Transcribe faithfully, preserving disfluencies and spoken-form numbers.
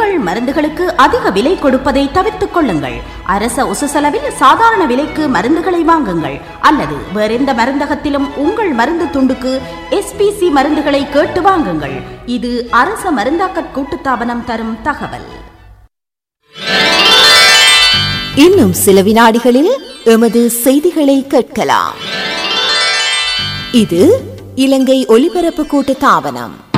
உங்கள் மருந்துகளுக்கு அதிக விலை கொடுப்பதை தவிர்த்துக் கொள்ளுங்கள். அரச உசுசெலவில் சாதாரண விலைக்கு மருந்துகளை வாங்குங்கள். அல்லது வேறெந்த மருந்தகத்திலும் உங்கள் மருந்து துண்டுக்கு எஸ்பிசி மருந்துகளை கேட்டு வாங்குங்கள். இது அரச மருந்தாக்க கூட்டுத்தாபனம் தரும் தகவல். இன்னும் சில வினாடிகளில் எமது செய்திகளை கேட்கலாம். இது இலங்கை ஒலிபரப்பு கூட்டுத்தாபனம்.